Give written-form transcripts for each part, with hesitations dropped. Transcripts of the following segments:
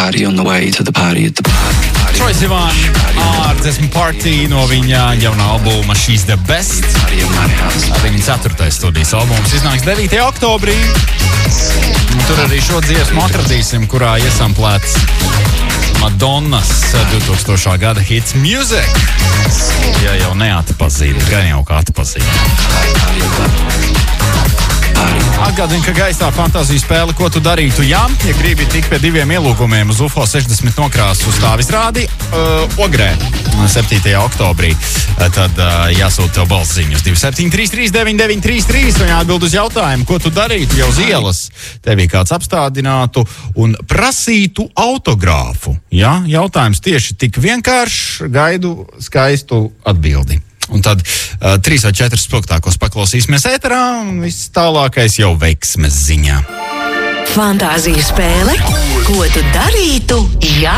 party on the way to the party at the party. Troye Sivan ar dziesmu Party no viņa jaunā albuma She's the Best. Viņa 4. studijas albums iznāks 9. oktobrī. Un tur arī šo dziesmu atradīsim, kurā iesamplēts Madonnas 2000. gada hits Music. Ja jau neatpazīst, gan jau kā atpazīst. Atgādinu, ka gaisā fantāziju spēle Ko tu darītu, ja gribi tikt pie 2 ielūgumiem uz UFO 60 nokrāsu stāvizrādi Ogrē 7. oktobrī. Tad jāsūt tev balss ziņas 2733993 un jāatbild uz jautājumu, ko tu darītu, ja uz ielas tevi kāds apstādinātu un prasītu autogrāfu. Ja? Jautājums tieši tik vienkāršs, gaidu skaistu atbildi. Un tad 3 vai 4 spilgtākos paklausīsimies ēterā, un viss tālākais jau veiksmes ziņā. Fantāzija spēle Ko tu darītu, ja?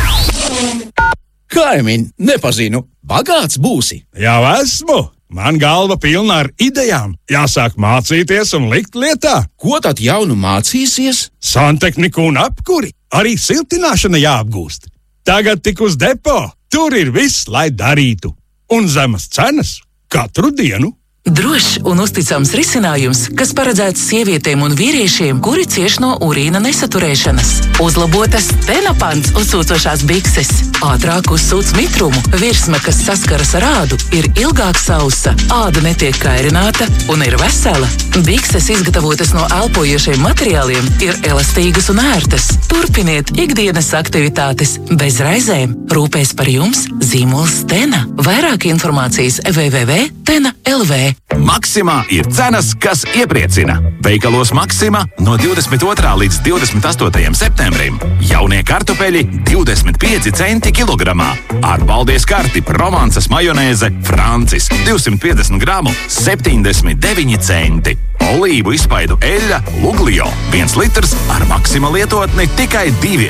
Kaimiņ, nepazinu, bagāts būsi? Jau esmu! Man galva pilna ar idejām. Jāsāk mācīties un likt lietā. Ko tad jaunu mācīsies? Santehniku un apkuri. Arī siltināšana jāapgūst. Tagad tik uz depo. Tur ir viss, lai darītu. Un zemas cenas katru dienu. Drošs un uzticams risinājums, kas paredzēts sievietēm un vīriešiem, kuri cieš no urīna nesaturēšanas. Uzlabotas Tenapants uzsūcošās bikses. Ātrāk uzsūc mitrumu, virsma, kas saskaras ar ādu, ir ilgāk sausa, āda netiek kairināta un ir vesela. Bikses izgatavotas no elpojošiem materiāliem, ir elastīgas un ērtas. Turpiniet ikdienas aktivitātes bez raizēm. Rūpēs par jums zīmols Tena. Vairāk informācijas www.tena.lv. Maksimā ir cenas, kas iepriecina. Veikalos Maksimā no 22. līdz 28. septembrim jaunie kartupeļi 25 centi kilogramā. Ar Baldies karti Provansas majonēze Francis 250 gramu 79 centi. Olīvu izspaidu eļļa Luglio 1 litrs ar Maksima lietotni tikai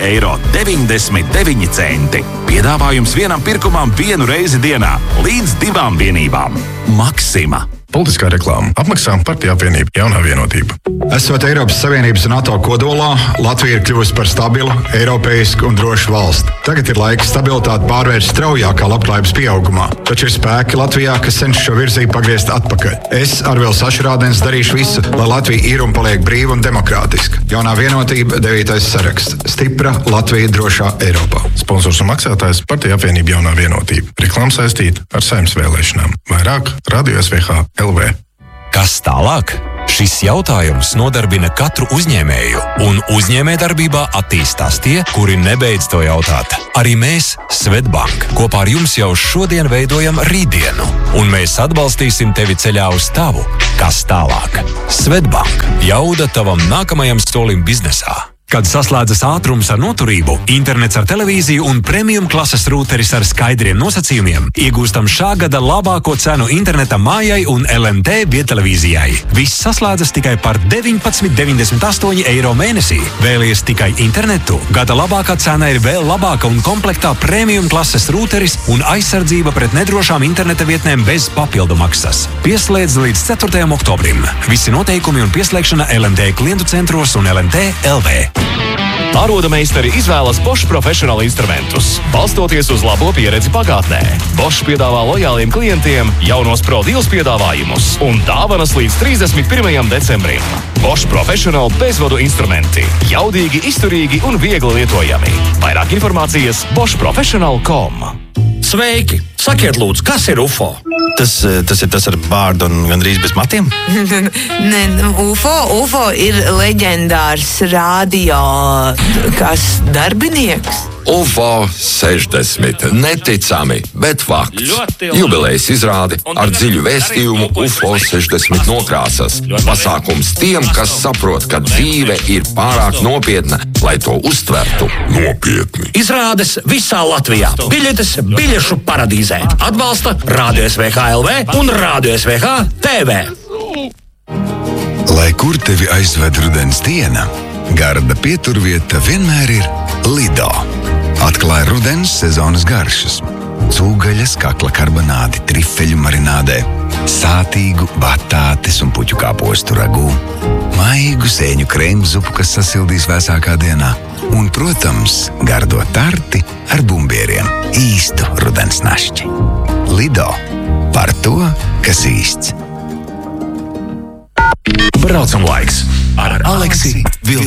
2,99 centi. Piedāvājums vienam pirkumam 1 reizi dienā līdz 2 vienībām. Maksima. Politiskā reklāma. Apmaksā Partija apvienība Jaunā vienotība. Esot Eiropas Savienības un NATO kodolā, Latvija ir kļuvusi par stabilu, eiropeisku un drošu valsti. Tagad ir laiks stabilitāti pārvērst straujākā labklājības pieaugumā. Taču ir spēki Latvijā, kas cenšas šo virzību pagriezt atpakaļ. Es, Arvils Ašrādens, darīšu visu, lai Latvija ir un paliek brīva un demokrātiska. Jaunā vienotība 9. saraksts. Stipra Latvija drošā Eiropā. Sponsors un maksātājs Partija apvienība Jaunā vienotība. Reklāma saistīta ar Saeimas vēlēšanām. Vairāk Radio SVH LV. Kas tālāk? Šis jautājums nodarbina katru uzņēmēju, un uzņēmējdarbībā attīstās tie, kuri nebeidz to jautāt. Arī mēs, Svetbank, kopā ar jums jau šodien veidojam rītdienu, un mēs atbalstīsim tevi ceļā uz tavu. Kas tālāk? Svetbank. Jauda tavam nākamajam solim biznesā. Kad saslēdzas ātrums ar noturību, internets ar televīziju un premium klases rūteris ar skaidriem nosacījumiem, iegūstam šā gada labāko cenu interneta mājai un LMT viedtelevīzijai. Viss saslēdzas tikai par 19,98 eiro mēnesī. Vēlies tikai internetu? Gada labākā cena ir vēl labāka un komplektā premium klases rūteris un aizsardzība pret nedrošām interneta vietnēm bez papildu maksas. Pieslēdz līdz 4. oktobrim. Visi noteikumi un pieslēgšana LMT klientu centros un LMT LV. Aroda meistari izvēlas Bosch profesionālu instrumentus, balstoties uz labo pieredzi pagātnē. Bosch piedāvā lojāliem klientiem jaunos Pro Deals piedāvājumus un dāvanas līdz 31. decembrim. Bosch profesionālu bezvadu instrumenti. Jaudīgi, izturīgi un viegli lietojami. Vairāk informācijas boschprofessional.com. Sveiki! Sakiet lūdzu, kas ir UFO? Tas ir tas ar bārdu un gandrīz bez matiem? UFO ir leģendārs radio darbinieks. UFO 60. Neticami, bet fakts. Jubilejas izrāde ar dziļu vēstījumu UFO 60 nokrāsas. Pasākums tiem, kas saprot, ka dzīve ir pārāk nopietna, lai to uztvertu nopietni. Izrādes visā Latvijā. Biļetes biļešu paradīzē. Atbalsta Radio SVH LV un Radio SVH TV. Lai kur tevi aizved rudens diena, garda pieturvieta vienmēr ir Lido. Atklāj rudens sezonas garšas. cūgaļas kakla karbonādi trifeļu marinādē, sātīgu batātes un puķu kāpostu ragū, maigu sēņu krēmu zupu, kas sasildīs vēsākā dienā, un, protams, gardo tarti ar bumbieriem. Īstu rudens našķi. Lido. Par to, kas īsts. Braucam laiks ar Aleksi Vilci.